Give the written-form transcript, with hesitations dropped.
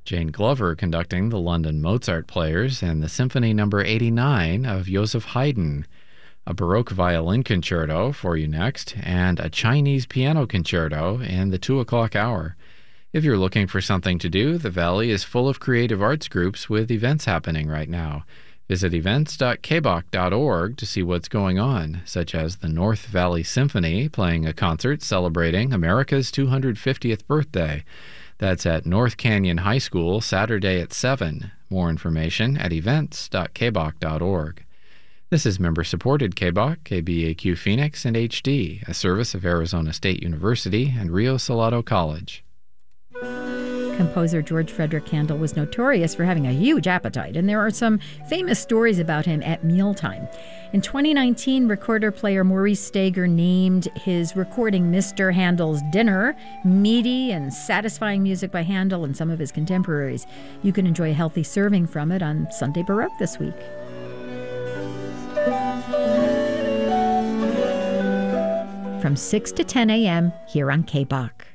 Jane Glover conducting the London Mozart Players and the Symphony No. 89 of Joseph Haydn. A Baroque violin concerto for you next, and a Chinese piano concerto in the 2 o'clock hour. If you're looking for something to do, the Valley is full of creative arts groups with events happening right now. Visit events.kbach.org to see what's going on, such as the North Valley Symphony playing a concert celebrating America's 250th birthday. That's at North Canyon High School Saturday at 7. More information at events.kbach.org. This is member-supported KBAQ, KBAQ Phoenix, and HD, a service of Arizona State University and Rio Salado College. Composer George Frederick Handel was notorious for having a huge appetite, and there are some famous stories about him at mealtime. In 2019, recorder-player Maurice Stager named his recording Mr. Handel's Dinner, meaty and satisfying music by Handel and some of his contemporaries. You can enjoy a healthy serving from it on Sunday Baroque this week. From 6 to 10 a.m. here on KBAQ.